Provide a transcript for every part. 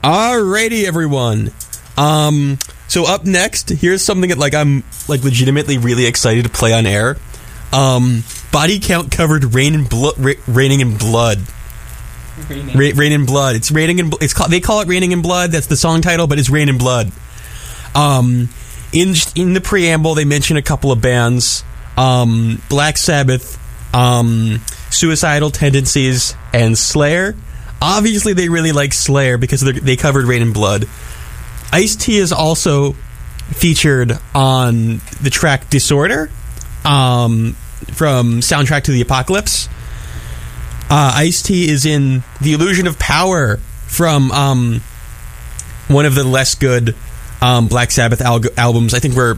Alrighty, everyone. So up next, here's something that I'm legitimately really excited to play on air. Body Count covered "Raining in Blood." Raining in Blood. It's raining in. They call it "Raining in Blood." That's the song title, but it's "Rain in Blood." In the preamble, they mention a couple of bands: Black Sabbath, Suicidal Tendencies, and Slayer. Obviously, they really like Slayer because they covered "Rain in Blood." Ice-T is also featured on the track "Disorder" from Soundtrack to the Apocalypse. Ice-T is in The Illusion of Power from one of the less good Black Sabbath albums, I think, where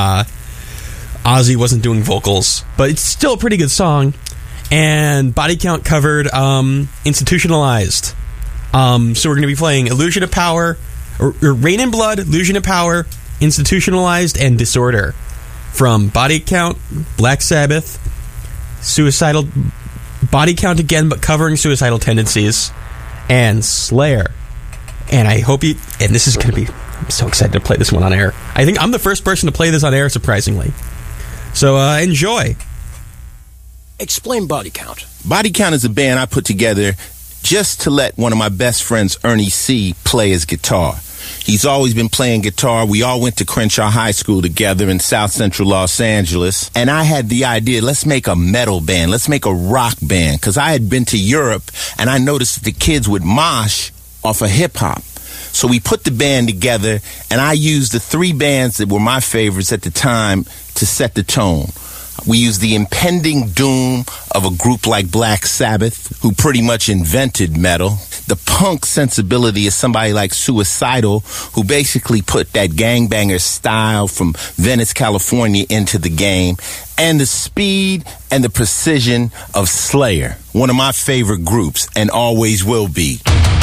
Ozzy wasn't doing vocals, but it's still a pretty good song. And Body Count covered Institutionalized. So we're going to be playing Illusion of Power, or Rain in Blood, Illusion of Power, Institutionalized, and Disorder from Body Count, Black Sabbath, Suicidal, Body Count again, but covering Suicidal Tendencies, and Slayer. And I hope and this is going to be, I'm so excited to play this one on air. I think I'm the first person to play this on air, surprisingly. So enjoy. Explain Body Count. Body Count is a band I put together just to let one of my best friends, Ernie C., play his guitar. He's always been playing guitar. We all went to Crenshaw High School together in South Central Los Angeles. And I had the idea, let's make a metal band. Let's make a rock band. Because I had been to Europe, and I noticed that the kids would mosh off of hip-hop. So we put the band together, and I used the three bands that were my favorites at the time to set the tone. We used the impending doom of a group like Black Sabbath, who pretty much invented metal. The punk sensibility of somebody like Suicidal, who basically put that gangbanger style from Venice, California into the game. And the speed and the precision of Slayer, one of my favorite groups, and always will be.